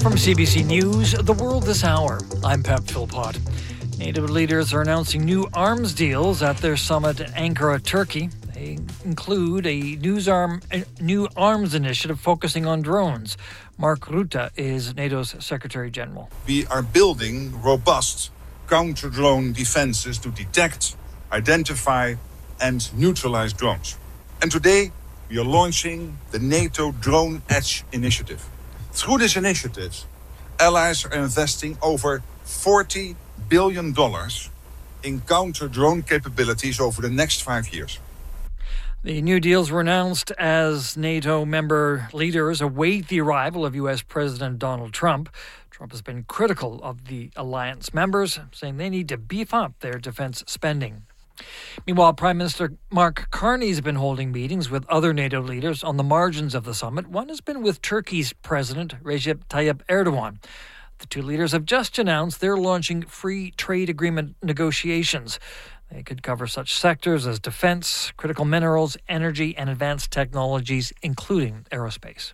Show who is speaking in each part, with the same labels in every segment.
Speaker 1: From CBC News, The World This Hour, I'm Pep Philpott. NATO leaders are announcing new arms deals at their summit in Ankara, Turkey. They include a new arms initiative focusing on drones. Mark Rutte is NATO's Secretary General.
Speaker 2: We are building robust counter-drone defenses to detect, identify, and neutralize drones. And today, we are launching the NATO Drone Edge initiative. Through this initiative, allies are investing over $40 billion in counter-drone capabilities over the next 5 years.
Speaker 1: The new deals were announced as NATO member leaders await the arrival of U.S. President Donald Trump. Trump has been critical of the alliance members, saying they need to beef up their defense spending. Meanwhile, Prime Minister Mark Carney has been holding meetings with other NATO leaders on the margins of the summit. One has been with Turkey's President Recep Tayyip Erdogan. The two leaders have just announced they're launching free trade agreement negotiations. They could cover such sectors as defense, critical minerals, energy, and advanced technologies, including aerospace.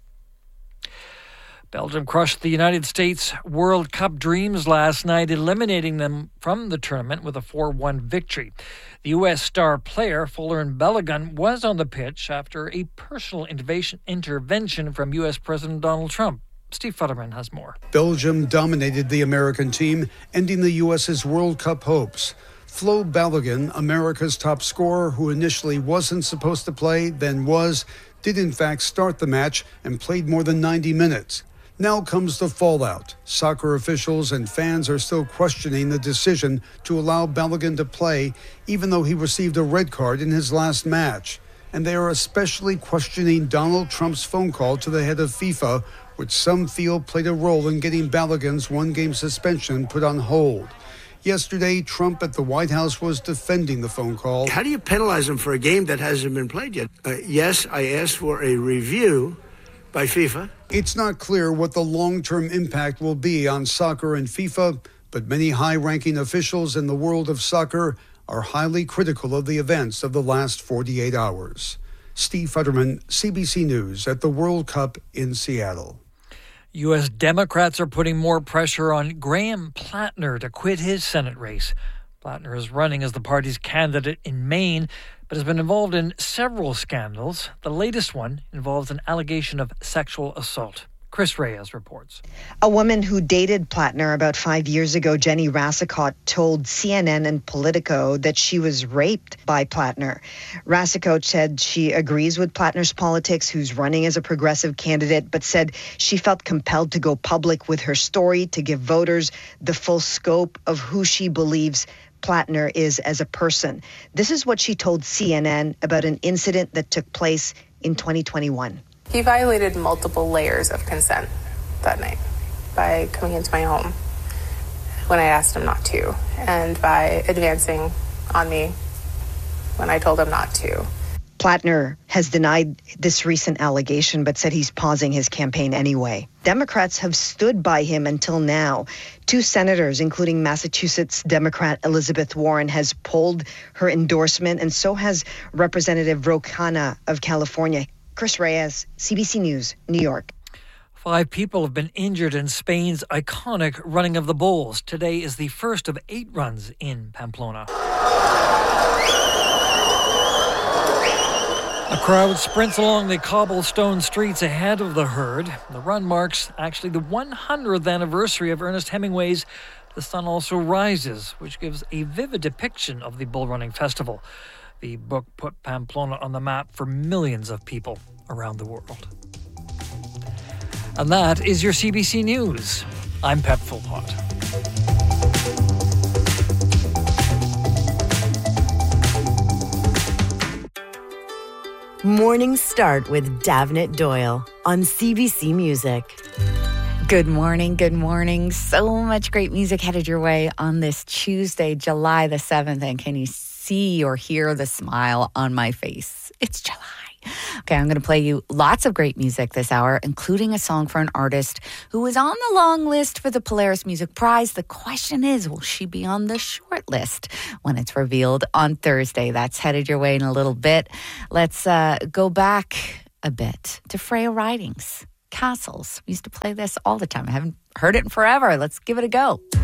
Speaker 1: Belgium crushed the United States World Cup dreams last night, eliminating them from the tournament with a 4-1 victory. The U.S. star player, Folarin Balogun, was on the pitch after a personal intervention from U.S. President Donald Trump. Steve Futterman has more.
Speaker 3: Belgium dominated the American team, ending the U.S.'s World Cup hopes. Flo Balogun, America's top scorer, who initially wasn't supposed to play, then was, did in fact start the match and played more than 90 minutes. Now comes the fallout. Soccer officials and fans are still questioning the decision to allow Balogun to play, even though he received a red card in his last match. And they are especially questioning Donald Trump's phone call to the head of FIFA, which some feel played a role in getting Balogun's one-game suspension put on hold. Yesterday, Trump at the White House was defending the phone call.
Speaker 4: How do you penalize him for a game that hasn't been played yet? Yes, I asked for a review by FIFA.
Speaker 3: It's not clear what the long-term impact will be on soccer and FIFA, but many high-ranking officials in the world of soccer are highly critical of the events of the last 48 hours. Steve Futterman, CBC News at the World Cup in Seattle.
Speaker 1: U.S. Democrats are putting more pressure on Graham Plattner to quit his Senate race. Plattner is running as the party's candidate in Maine, but has been involved in several scandals. The latest one involves an allegation of sexual assault. Chris Reyes reports.
Speaker 5: A woman who dated Plattner about 5 years ago, Jenny Rassicot, told CNN and Politico that she was raped by Plattner. Rassicot said she agrees with Plattner's politics, who's running as a progressive candidate, but said she felt compelled to go public with her story to give voters the full scope of who she believes Plattner is as a person. This is what she told CNN about an incident that took place in 2021.
Speaker 6: He violated multiple layers of consent that night by coming into my home when I asked him not to, and by advancing on me when I told him not to.
Speaker 5: Plattner has denied this recent allegation, but said he's pausing his campaign anyway. Democrats have stood by him until now. 2 senators, including Massachusetts Democrat Elizabeth Warren, has pulled her endorsement, and so has Representative Ro Khanna of California. Chris Reyes, CBC News, New York.
Speaker 1: 5 people have been injured in Spain's iconic Running of the Bulls. Today is the first of 8 runs in Pamplona. A crowd sprints along the cobblestone streets ahead of the herd. The run marks actually the 100th anniversary of Ernest Hemingway's The Sun Also Rises, which gives a vivid depiction of the bull running festival. The book put Pamplona on the map for millions of people around the world. And that is your CBC News. I'm Pep Philpott.
Speaker 7: Mornings start with Davnit Doyle on CBC Music.
Speaker 8: Good morning, good morning. So much great music headed your way on this Tuesday, July the 7th. And can you see or hear the smile on my face? It's July. Okay, I'm going to play you lots of great music this hour, including a song for an artist who was on the long list for the Polaris Music Prize. The question is, will she be on the short list when it's revealed on Thursday? That's headed your way in a little bit. Let's go back a bit to Freya Ridings. Castles. We used to play this all the time. I haven't heard it in forever. Let's give it a go.